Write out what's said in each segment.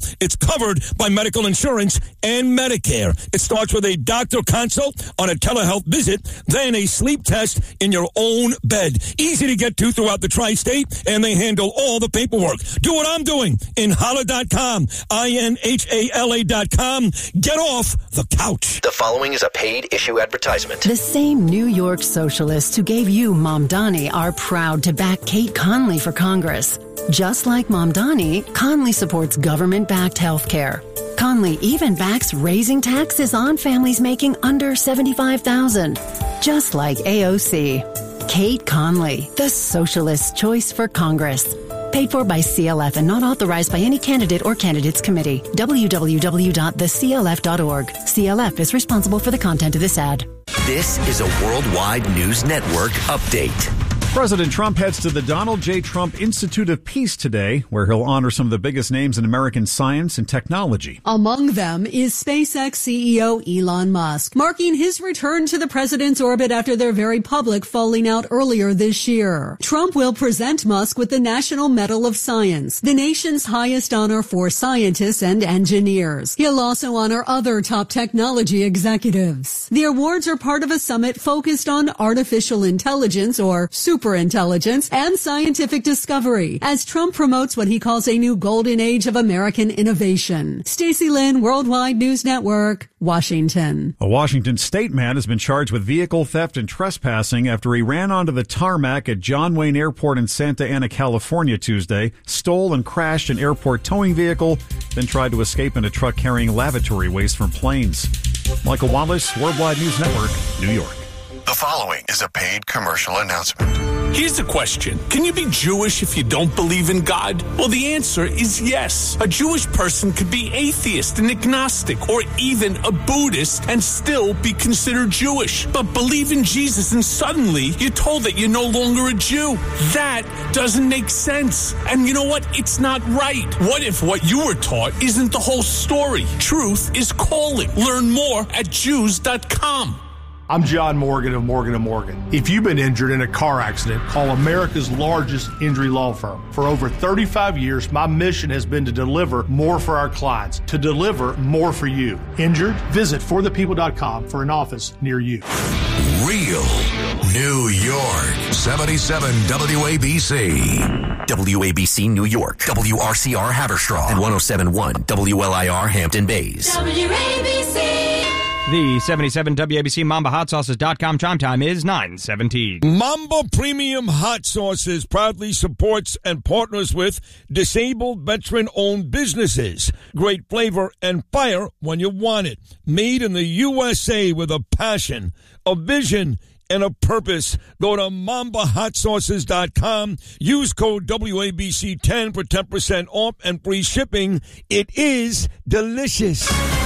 It's covered by medical insurance and Medicare. It starts with a doctor consult on a telehealth visit, then a sleep test in your own bed. Easy to get to throughout the tri-state, and they handle all the paperwork. Do what I'm doing in Inhala.com, INHALA.com. Get off the couch. The following is a paid issue advertisement. The same New York socialists who gave you Mamdani are proud to back Kate Conley for Congress. Just like Mamdani, Conley supports government-backed health care. Conley even backs raising taxes on families making under $75,000. Just like AOC. Kate Conley, the socialist choice for Congress. Paid for by CLF and not authorized by any candidate or candidates committee. www.theclf.org. CLF is responsible for the content of this ad. This is a Worldwide News Network update. President Trump heads to the Donald J. Trump Institute of Peace today, where he'll honor some of the biggest names in American science and technology. Among them is SpaceX CEO Elon Musk, marking his return to the president's orbit after their very public falling out earlier this year. Trump will present Musk with the National Medal of Science, the nation's highest honor for scientists and engineers. He'll also honor other top technology executives. The awards are part of a summit focused on artificial intelligence, or superintelligence, and scientific discovery, as Trump promotes what he calls a new golden age of American innovation. Stacey Lynn, Worldwide News Network, Washington. A Washington state man has been charged with vehicle theft and trespassing after he ran onto the tarmac at John Wayne Airport in Santa Ana, California Tuesday, stole and crashed an airport towing vehicle, then tried to escape in a truck carrying lavatory waste from planes. Michael Wallace, Worldwide News Network, New York. The following is a paid commercial announcement. Here's the question. Can you be Jewish if you don't believe in God? Well, the answer is yes. A Jewish person could be atheist and agnostic, or even a Buddhist, and still be considered Jewish. But believe in Jesus and suddenly you're told that you're no longer a Jew. That doesn't make sense. And you know what? It's not right. What if what you were taught isn't the whole story? Truth is calling. Learn more at Jews.com. I'm John Morgan of Morgan & Morgan. If you've been injured in a car accident, call America's largest injury law firm. For over 35 years, my mission has been to deliver more for our clients, to deliver more for you. Injured? Visit forthepeople.com for an office near you. Real New York. 77 WABC. WABC New York, WRCR Haverstraw, and 107.1 WLIR Hampton Bays. WABC. The 77 WABC MambaHotSauces.com chime time is 9:17. Mamba Premium Hot Sauces proudly supports and partners with disabled veteran-owned businesses. Great flavor and fire when you want it. Made in the USA with a passion, a vision, and a purpose. Go to MambaHotSauces.com. Use code WABC10 for 10% off and free shipping. It is delicious.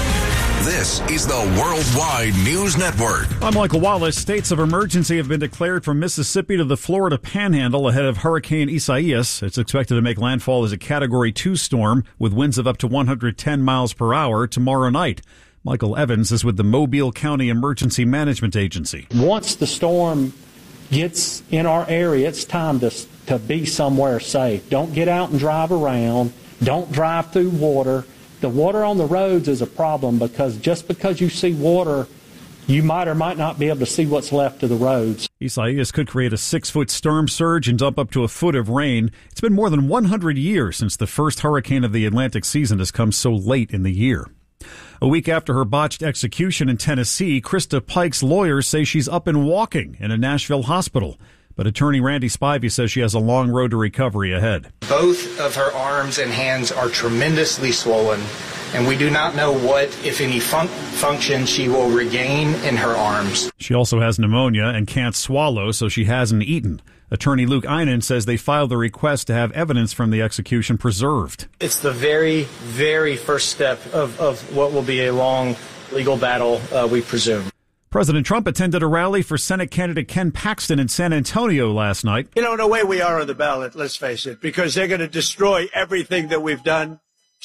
This is the Worldwide News Network. I'm Michael Wallace. States of emergency have been declared from Mississippi to the Florida Panhandle ahead of Hurricane Isaias. It's expected to make landfall as a Category 2 storm with winds of up to 110 miles per hour tomorrow night. Michael Evans is with the Mobile County Emergency Management Agency. Once the storm gets in our area, it's time to be somewhere safe. Don't get out and drive around. Don't drive through water. The water on the roads is a problem because just because you see water, you might or might not be able to see what's left of the roads. Isaias could create a 6-foot storm surge and dump up to a foot of rain. It's been more than 100 years since the first hurricane of the Atlantic season has come so late in the year. A week after her botched execution in Tennessee, Krista Pike's lawyers say she's up and walking in a Nashville hospital. But attorney Randy Spivey says she has a long road to recovery ahead. Both of her arms and hands are tremendously swollen, and we do not know what, if any, function she will regain in her arms. She also has pneumonia and can't swallow, so she hasn't eaten. Attorney Luke Einan says they filed the request to have evidence from the execution preserved. It's the very, very first step of what will be a long legal battle, we presume. President Trump attended a rally for Senate candidate Ken Paxton in San Antonio last night. You know, the way we are on the ballot, let's face it, because they're going to destroy everything that we've done.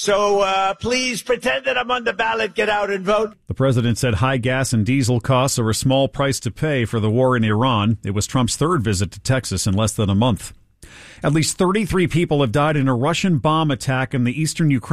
So please pretend that I'm on the ballot. Get out and vote. The president said high gas and diesel costs are a small price to pay for the war in Iran. It was Trump's third visit to Texas in less than a month. At least 33 people have died in a Russian bomb attack in the eastern Ukraine.